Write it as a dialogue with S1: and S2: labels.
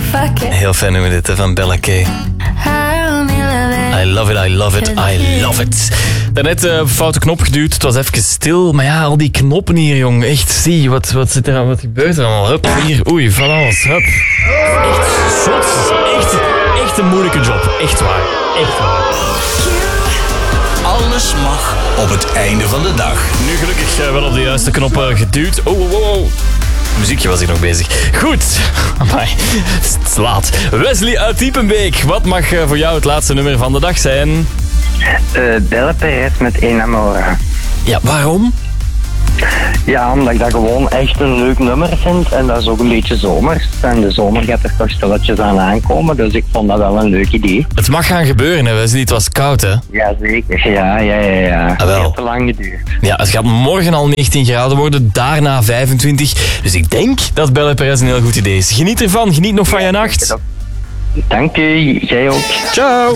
S1: fuck it.
S2: Heel fijn nummer dit, hè, van Bella K.
S1: I only love it.
S2: I love it, I love it, I love it. Daarnet foute knop geduwd, het was even stil. Maar ja, al die knoppen hier, jong. Echt, zie, wat zit er aan, wat gebeurt er allemaal? Hup, hier, oei, van alles, hup. Echt zot. Echt een moeilijke job. Echt waar. Echt waar.
S3: Alles mag op het einde van de dag.
S2: Nu gelukkig wel op de juiste knoppen geduwd. Oh. Muziekje was ik nog bezig. Goed. Amai, het is laat. Wesley uit Diepenbeek. Wat mag voor jou het laatste nummer van de dag zijn?
S4: Bella Perez met Enamora.
S2: Ja, waarom?
S4: Ja, omdat ik dat gewoon echt een leuk nummer vind. En dat is ook een beetje zomers. En de zomer gaat er toch stilletjes aan aankomen. Dus ik vond dat wel een leuk idee.
S2: Het mag gaan gebeuren, hè, Wesley. Het was koud, hè?
S4: Jazeker, ja.
S2: Ah, wel.
S4: Het heeft te lang geduurd.
S2: Ja, het gaat morgen al 19 graden worden. Daarna 25. Dus ik denk dat Bella Perez een heel goed idee is. Geniet ervan. Geniet nog van je nacht.
S4: Dank u, jij ook.
S2: Ciao.